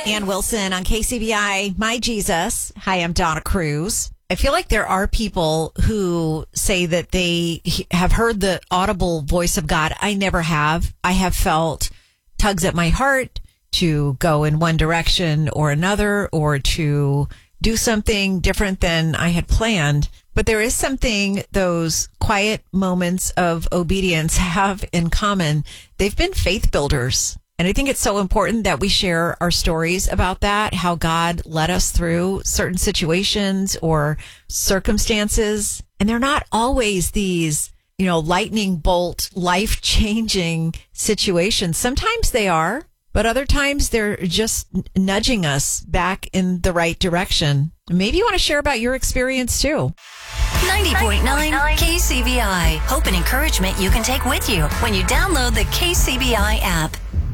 Ann Wilson on KCBI, My Jesus. Hi, I'm Donna Cruz. I feel like there are people who say that they have heard the audible voice of God. I never have. I have felt tugs at my heart to go in one direction or another, or to do something different than I had planned. But there is something those quiet moments of obedience have in common. They've been faith builders. And I think it's so important that we share our stories about that, how God led us through certain situations or circumstances. And they're not always these, lightning bolt, life-changing situations. Sometimes they are, but other times they're just nudging us back in the right direction. Maybe you want to share about your experience too. 90.9 KCBI. Hope and encouragement you can take with you when you download the KCBI app.